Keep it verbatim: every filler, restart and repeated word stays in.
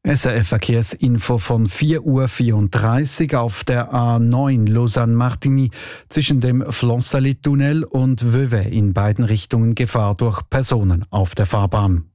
S R F-Verkehrsinfo von vier Uhr vierunddreißig auf der A neun Lausanne-Martigny zwischen dem Flonsalit-Tunnel und Vevey in beiden Richtungen Gefahr durch Personen auf der Fahrbahn.